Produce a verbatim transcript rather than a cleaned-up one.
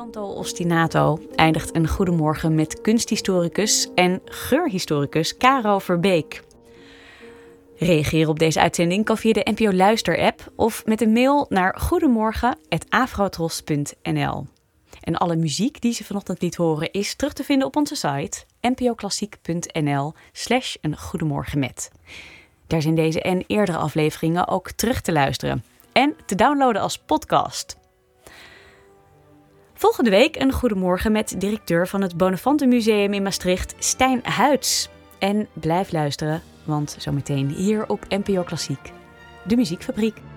Canto ostinato eindigt een goedemorgen met kunsthistoricus en geurhistoricus Caro Verbeek. Reageren op deze uitzending kan via de N P O Luister-app of met een mail naar goedemorgen apenstaartje afrotros punt n l. En alle muziek die ze vanochtend liet horen is terug te vinden op onze site npoklassiek punt n l slash een goedemorgen met. Daar zijn deze en eerdere afleveringen ook terug te luisteren en te downloaden als podcast. Volgende week een goedemorgen met directeur van het Bonafante Museum in Maastricht, Stijn Huids. En blijf luisteren, want zometeen hier op N P O Klassiek, de Muziekfabriek.